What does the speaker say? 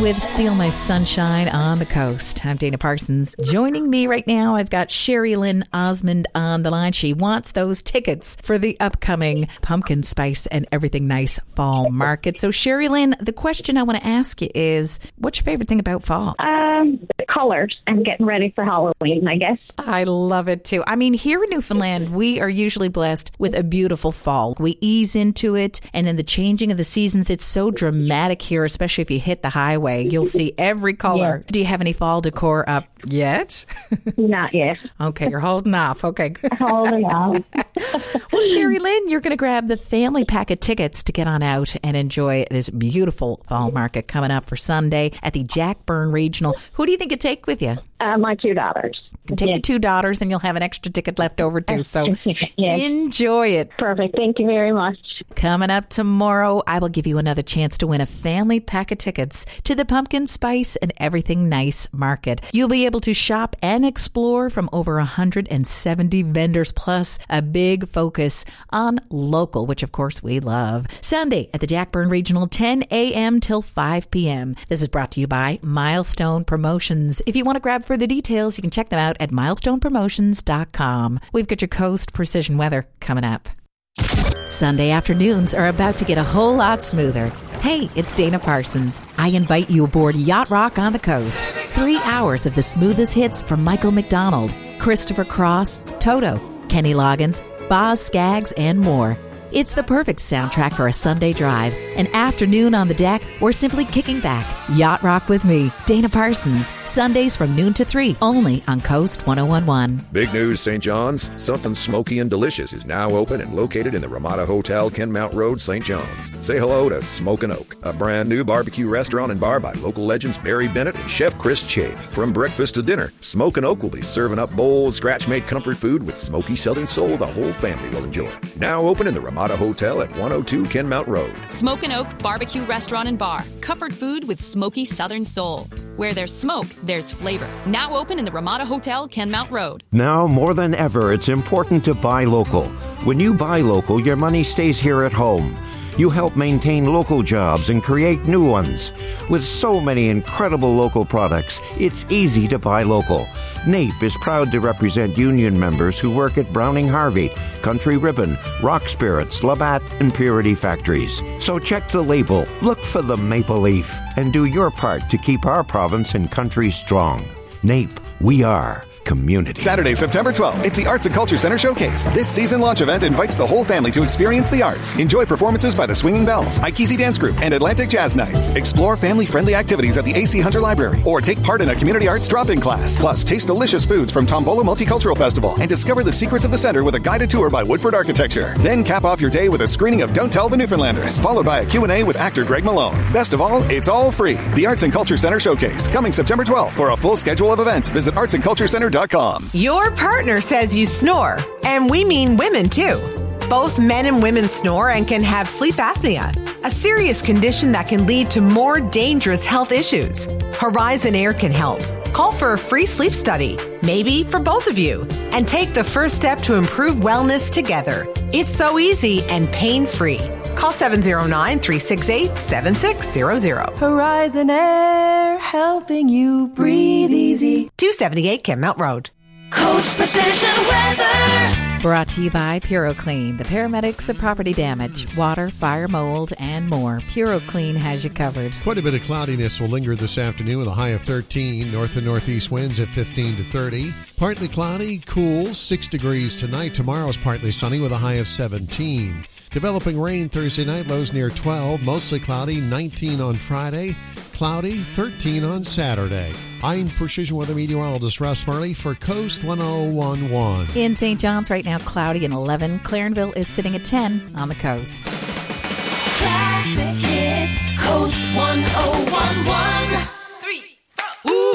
with Steal My Sunshine on the Coast. I'm Dana Parsons. Joining me right now, I've got Sherry Lynn Osmond on the line. She wants those tickets for the upcoming Pumpkin Spice and Everything Nice Fall Market. So, Sherry Lynn, the question I want to ask you is, what's your favorite thing about fall? The colors and getting ready for Halloween, I guess. I love it, too. I mean, here in Newfoundland, we are usually blessed with a beautiful fall. We ease into it, and then the changing of the seasons, it's so dramatic here, especially if you hit the highway. You'll see every color. Yeah. Do you have any fall decor up yet? Not yet. Okay, you're holding off. Okay. Holding off. Well, Sherry Lynn, you're going to grab the family pack of tickets to get on out and enjoy this beautiful fall market coming up for Sunday at the Jack Byrne Regional. Who do you think you'd take with you? My two daughters. You can take your two daughters and you'll have an extra ticket left over too. So enjoy it. Perfect. Thank you very much. Coming up tomorrow, I will give you another chance to win a family pack of tickets to the Pumpkin Spice and Everything Nice Market. You'll be able to shop and explore from over 170 vendors, plus a big focus on local, which of course we love. Sunday at the Jack Byrne Regional, 10 a.m. till 5 p.m. This is brought to you by Milestone Promotions. If you want to grab further details, you can check them out at milestonepromotions.com. We've got your Coast Precision Weather coming up. Sunday afternoons are about to get a whole lot smoother. Hey, it's Dana Parsons. I invite you aboard Yacht Rock on the Coast. 3 hours of the smoothest hits from Michael McDonald, Christopher Cross, Toto, Kenny Loggins, Boz Scaggs, and more. It's the perfect soundtrack for a Sunday drive, an afternoon on the deck, or simply kicking back. Yacht Rock with me, Dana Parsons. Sundays from noon to 3, only on Coast 1011. Big news, St. John's. Something smoky and delicious is now open and located in the Ramada Hotel, Kenmount Road, St. John's. Say hello to Smokin' Oak, a brand new barbecue restaurant and bar by local legends Barry Bennett and Chef Chris Chafe. From breakfast to dinner, Smokin' Oak will be serving up bold, scratch-made comfort food with smoky Southern soul the whole family will enjoy. Now open in the Ramada Hotel at 102 Kenmount Road. Smokin' Oak Barbecue Restaurant and Bar. Comfort food with smoky Southern soul. Where there's smoke, there's flavor. Now open in the Ramada Hotel, Kenmount Road. Now more than ever, it's important to buy local. When you buy local, your money stays here at home. You help maintain local jobs and create new ones. With so many incredible local products, it's easy to buy local. NAPE is proud to represent union members who work at Browning Harvey, Country Ribbon, Rock Spirits, Labatt, and Purity Factories. So check the label, look for the maple leaf, and do your part to keep our province and country strong. NAPE, we are community. Saturday, September 12th, it's the Arts and Culture Center Showcase. This season launch event invites the whole family to experience the arts. Enjoy performances by the Swinging Bells, Ikesi Dance Group, and Atlantic Jazz Nights. Explore family-friendly activities at the A.C. Hunter Library, or take part in a community arts drop-in class. Plus, taste delicious foods from Tombola Multicultural Festival and discover the secrets of the center with a guided tour by Woodford Architecture. Then cap off your day with a screening of Don't Tell the Newfoundlanders, followed by a Q&A with actor Greg Malone. Best of all, it's all free. The Arts and Culture Center Showcase, coming September 12th. For a full schedule of events, visit artsandculturecenter.com. Your partner says you snore, and we mean women too. Both men and women snore and can have sleep apnea, a serious condition that can lead to more dangerous health issues. Horizon Air can help. Call for a free sleep study, maybe for both of you, and take the first step to improve wellness together. It's so easy and pain-free. Call 709-368-7600. Horizon Air, helping you breathe easy. 278 Kenmount Road. Coast Precision Weather. Brought to you by PuroClean, the paramedics of property damage, water, fire, mold, and more. PuroClean has you covered. Quite a bit of cloudiness will linger this afternoon with a high of 13. North and northeast winds at 15 to 30. Partly cloudy, cool, 6 degrees tonight. Tomorrow is partly sunny with a high of 17. Developing rain Thursday night, lows near 12. Mostly cloudy, 19 on Friday. Cloudy, 13 on Saturday. I'm Precision Weather Meteorologist Russ Murley for Coast 1011. In St. John's right now, cloudy and 11. Clarenville is sitting at 10 on the coast. Classic hits, Coast 1011.